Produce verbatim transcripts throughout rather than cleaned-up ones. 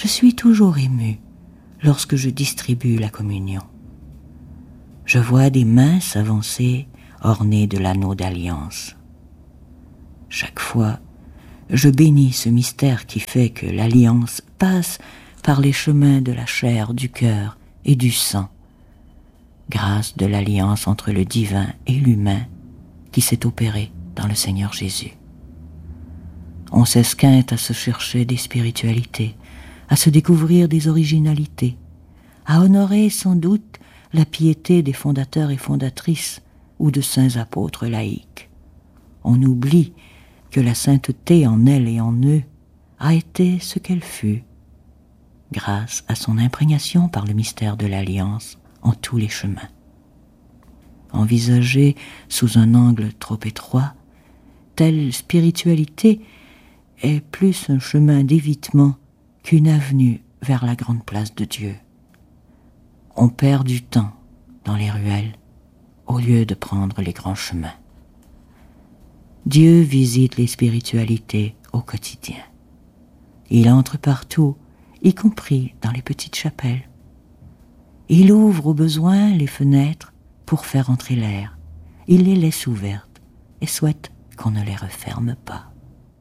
je suis toujours ému lorsque je distribue la communion. Je vois des mains s'avancer ornées de l'anneau d'alliance. Chaque fois, je bénis ce mystère qui fait que l'alliance passe par les chemins de la chair, du cœur et du sang, grâce de l'alliance entre le divin et l'humain qui s'est opérée dans le Seigneur Jésus. On s'esquinte à se chercher des spiritualités, à se découvrir des originalités, à honorer sans doute la piété des fondateurs et fondatrices ou de saints apôtres laïcs. On oublie que la sainteté en elle et en eux a été ce qu'elle fut, grâce à son imprégnation par le mystère de l'alliance en tous les chemins. Envisagée sous un angle trop étroit, telle spiritualité est plus un chemin d'évitement qu'une avenue vers la grande place de Dieu. On perd du temps dans les ruelles au lieu de prendre les grands chemins. Dieu visite les spiritualités au quotidien. Il entre partout, y compris dans les petites chapelles. Il ouvre au besoin les fenêtres pour faire entrer l'air. Il les laisse ouvertes et souhaite qu'on ne les referme pas.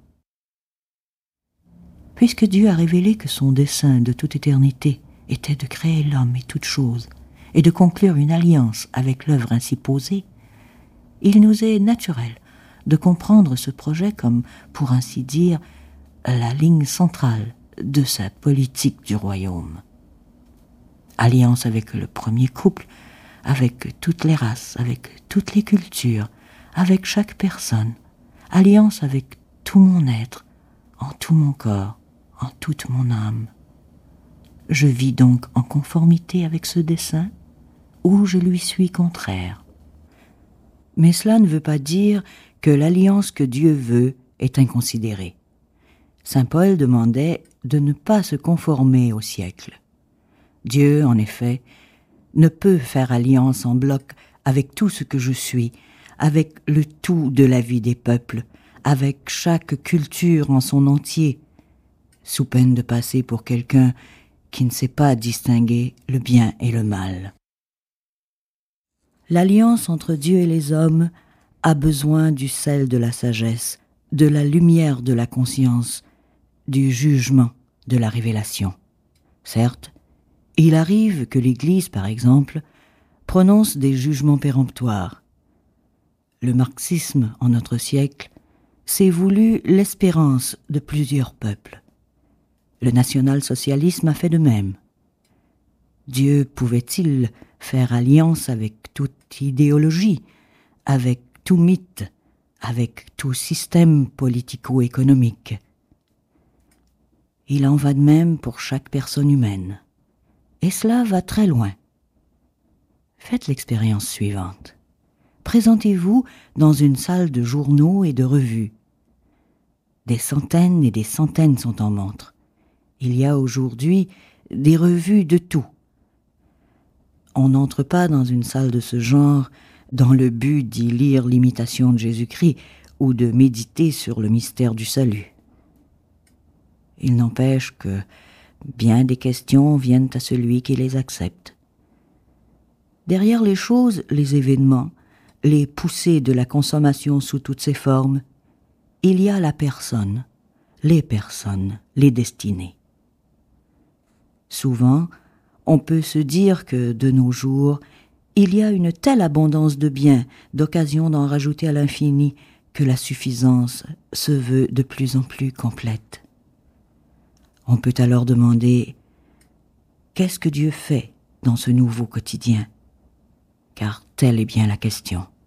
Puisque Dieu a révélé que son dessein de toute éternité était de créer l'homme et toutes choses, et de conclure une alliance avec l'œuvre ainsi posée, il nous est naturel de comprendre ce projet comme, pour ainsi dire, la ligne centrale de sa politique du royaume. Alliance avec le premier couple, avec toutes les races, avec toutes les cultures, avec chaque personne, alliance avec tout mon être, en tout mon corps, en toute mon âme. Je vis donc en conformité avec ce dessein, ou je lui suis contraire. Mais cela ne veut pas dire que l'alliance que Dieu veut est inconsidérée. Saint Paul demandait de ne pas se conformer au siècle. Dieu, en effet, ne peut faire alliance en bloc avec tout ce que je suis, avec le tout de la vie des peuples, avec chaque culture en son entier, sous peine de passer pour quelqu'un qui ne sait pas distinguer le bien et le mal. L'alliance entre Dieu et les hommes a besoin du sel de la sagesse, de la lumière de la conscience, du jugement de la révélation. Certes, il arrive que l'Église, par exemple, prononce des jugements péremptoires. Le marxisme, en notre siècle, s'est voulu l'espérance de plusieurs peuples. Le national-socialisme a fait de même. Dieu pouvait-il faire alliance avec toute idéologie, avec tout mythe, avec tout système politico-économique? Il en va de même pour chaque personne humaine. Et cela va très loin. Faites l'expérience suivante. Présentez-vous dans une salle de journaux et de revues. Des centaines et des centaines sont en montre. Il y a aujourd'hui des revues de tout. On n'entre pas dans une salle de ce genre dans le but d'y lire l'imitation de Jésus-Christ ou de méditer sur le mystère du salut. Il n'empêche que bien des questions viennent à celui qui les accepte. Derrière les choses, les événements, les poussées de la consommation sous toutes ses formes, il y a la personne, les personnes, les destinées. Souvent, on peut se dire que, de nos jours, il y a une telle abondance de biens, d'occasions d'en rajouter à l'infini, que la suffisance se veut de plus en plus complète. On peut alors demander « Qu'est-ce que Dieu fait dans ce nouveau quotidien ?» Car telle est bien la question.